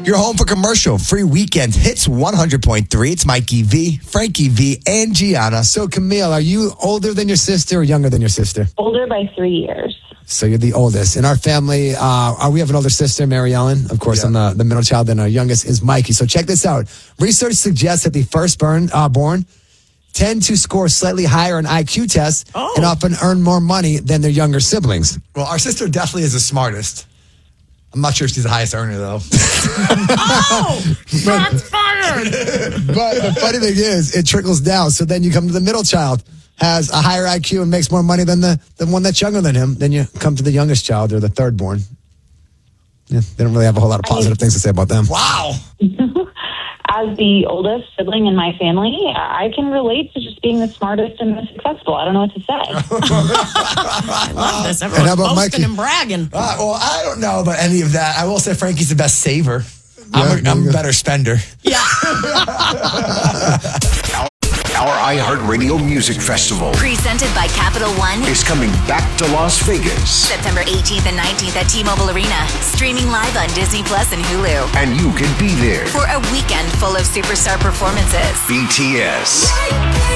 You're home for commercial free weekend hits 100.3. It's Mikey V, Frankie V, and Gianna. So, Camille, are you older than your sister or younger than your sister? Older by 3 years. So you're the oldest. In our family, we have an older sister, Mary Ellen. Of course, I'm the middle child, and our youngest is Mikey. So check this out. Research suggests that the firstborn tend to score slightly higher on IQ tests and often earn more money than their younger siblings. Well, our sister definitely is the smartest. I'm not sure if she's the highest earner, though. Shots fired! But the funny thing is, it trickles down. So then you come to the middle child, has a higher IQ and makes more money than the one that's younger than him. Then you come to the youngest child or the third born. Yeah, they don't really have a whole lot of positive things to say about them. Wow. As the oldest sibling in my family, I can relate to just being the smartest and the successful. I don't know what to say. I love this. how Everyone's about boasting Mikey? and bragging. Well, I don't know about any of that. I will say Frankie's the best saver. I'm there you a go. better spender. Yeah. Our iHeartRadio Music Festival Presented by Capital One. is coming back to Las Vegas, September 18th and 19th at T-Mobile Arena. Streaming live on Disney Plus and Hulu. and you can be there. For a weekend full of superstar performances. BTS,